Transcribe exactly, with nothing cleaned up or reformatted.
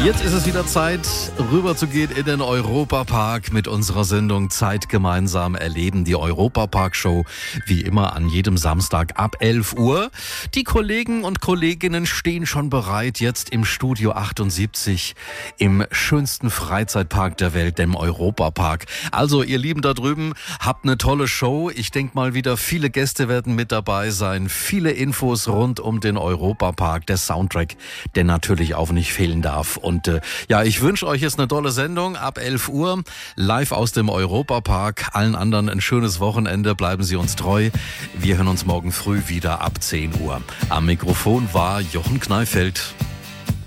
Jetzt ist es wieder Zeit, rüber zu gehen in den Europapark mit unserer Sendung Zeit gemeinsam erleben. Die Europapark-Show, wie immer an jedem Samstag ab elf Uhr. Die Kollegen und Kolleginnen stehen schon bereit, jetzt im Studio achtundsiebzig im schönsten Freizeitpark der Welt, dem Europapark. Also ihr Lieben da drüben, habt eine tolle Show. Ich denke mal wieder, viele Gäste werden mit dabei sein. Viele Infos rund um den Europapark, der Soundtrack, der natürlich auch nicht fehlen darf. Und äh, ja, ich wünsche euch jetzt eine tolle Sendung ab elf Uhr, live aus dem Europapark. Allen anderen ein schönes Wochenende, bleiben Sie uns treu. Wir hören uns morgen früh wieder ab zehn Uhr. Am Mikrofon war Jochen Kneifeld.